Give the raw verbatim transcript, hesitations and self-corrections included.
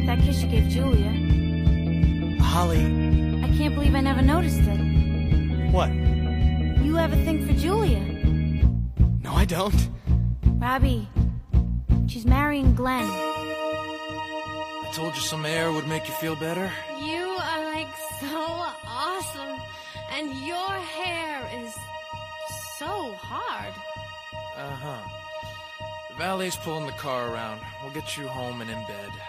like that kiss you gave Julia. Holly... I can't believe I never noticed it. What? You have a thing for Julia. No, I don't. Robbie, she's marrying Glenn. I told you some air would make you feel better. You are like so awesome, and your hair is so hard. Uh-huh. The valet's pulling the car around. We'll get you home and in bed.